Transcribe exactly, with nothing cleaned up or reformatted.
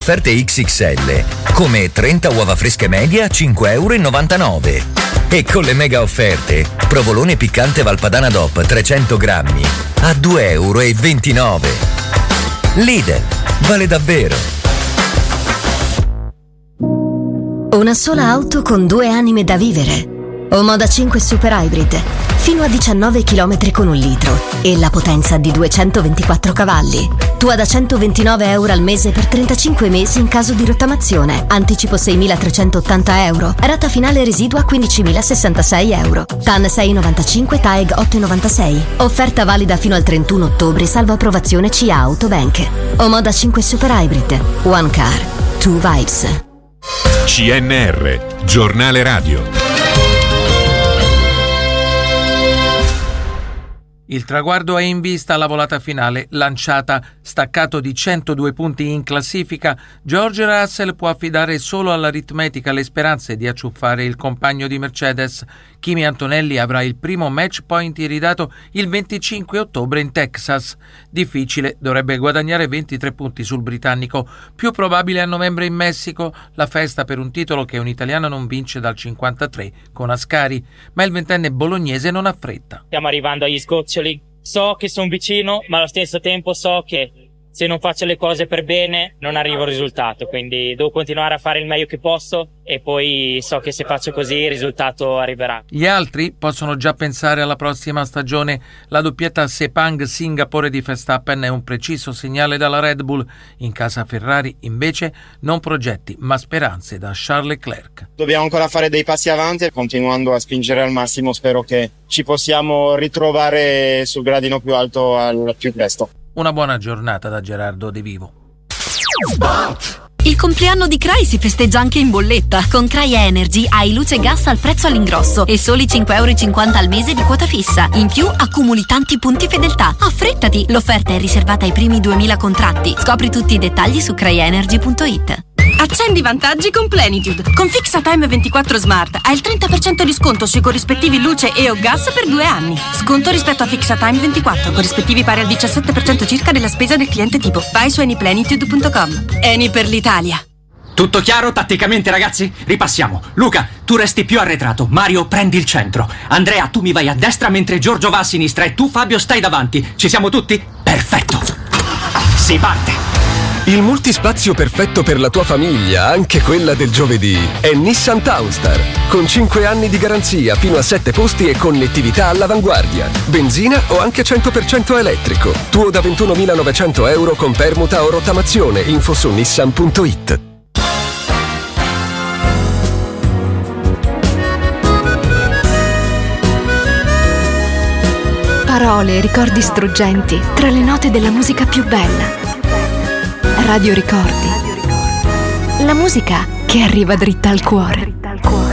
offerte X X L, come trenta uova fresche media a cinque virgola novantanove euro. E con le mega offerte, provolone piccante Valpadana D O P trecento grammi a due virgola ventinove euro. Lidl, vale davvero. Una sola auto con due anime da vivere. Omoda cinque Super Hybrid, fino a diciannove chilometri con un litro e la potenza di duecentoventiquattro cavalli. Tua da centoventinove euro al mese per trentacinque mesi in caso di rottamazione. Anticipo seimilatrecentottanta euro. Rata finale residua quindicimilasessantasei euro. T A N sei virgola novantacinque, T A E G otto virgola novantasei. Offerta valida fino al trentuno ottobre, salvo approvazione C I A Autobank. Omoda cinque Super Hybrid. One car, two vibes. C N R, giornale radio. Il traguardo è in vista alla volata finale, lanciata staccato di centodue punti in classifica. George Russell può affidare solo all'aritmetica le speranze di acciuffare il compagno di Mercedes. Kimi Antonelli avrà il primo match point iridato il venticinque ottobre in Texas. Difficile, dovrebbe guadagnare ventitré punti sul britannico. Più probabile a novembre in Messico, la festa per un titolo che un italiano non vince dal cinquantatré con Ascari, ma il ventenne bolognese non ha fretta. Stiamo arrivando agli sgoccioli. So che sono vicino, ma allo stesso tempo so che se non faccio le cose per bene non arrivo al risultato, quindi devo continuare a fare il meglio che posso e poi so che se faccio così il risultato arriverà. Gli altri possono già pensare alla prossima stagione. La doppietta Sepang-Singapore di Verstappen è un preciso segnale dalla Red Bull. In casa Ferrari invece non progetti ma speranze da Charles Leclerc. Dobbiamo ancora fare dei passi avanti e continuando a spingere al massimo spero che ci possiamo ritrovare sul gradino più alto al più presto. Una buona giornata da Gerardo De Vivo. Il compleanno di Cray si festeggia anche in bolletta. Con Cray Energy hai luce e gas al prezzo all'ingrosso e soli cinque virgola cinquanta euro al mese di quota fissa. In più accumuli tanti punti fedeltà. Affrettati, l'offerta è riservata ai primi duemila contratti. Scopri tutti i dettagli su cray energy punto it. Accendi i vantaggi con Plenitude. Con FixaTime ventiquattro Smart hai il trenta per cento di sconto sui corrispettivi luce e o gas per due anni. Sconto rispetto a FixaTime ventiquattro, corrispettivi pari al diciassette per cento circa della spesa del cliente tipo. Vai su anyplenitude punto com. Eni per l'Italia. Tutto chiaro tatticamente, ragazzi? Ripassiamo. Luca, tu resti più arretrato. Mario, prendi il centro. Andrea, tu mi vai a destra mentre Giorgio va a sinistra e tu, Fabio, stai davanti. Ci siamo tutti? Perfetto. Si parte. Il multispazio perfetto per la tua famiglia, anche quella del giovedì, è Nissan Townstar. Con cinque anni di garanzia, fino a sette posti e connettività all'avanguardia. Benzina o anche cento per cento elettrico. Tuo da ventunomilanovecento euro con permuta o rottamazione. Info su nissan punto it. Parole, ricordi struggenti, tra le note della musica più bella. Radio Ricordi. La musica che arriva dritta al cuore.